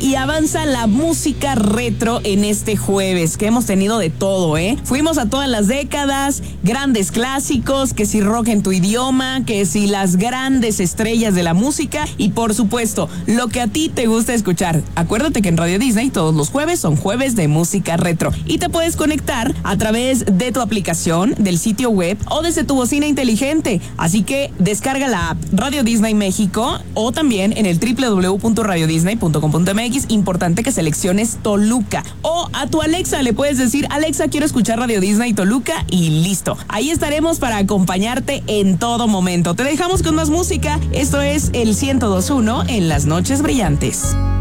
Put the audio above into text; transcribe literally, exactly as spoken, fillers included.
y avanza la música retro en este jueves, que hemos tenido de todo, ¿eh? Fuimos a todas las décadas, grandes clásicos, que si rock en tu idioma, que si las grandes estrellas de la música y por supuesto, lo que a ti te gusta escuchar. Acuérdate que en Radio Disney todos los jueves son jueves de música retro y te puedes conectar a través de tu aplicación, del sitio web o desde tu bocina inteligente. Así que descarga la app Radio Disney México o también en el doble u doble u doble u punto radio disney punto com punto m x. Importante que selecciones Toluca. O a tu Alexa le puedes decir: Alexa, quiero escuchar Radio Disney Toluca, y listo. Ahí estaremos para acompañarte en todo momento. Te dejamos con más música. Esto es el ciento dos punto uno en las noches brillantes.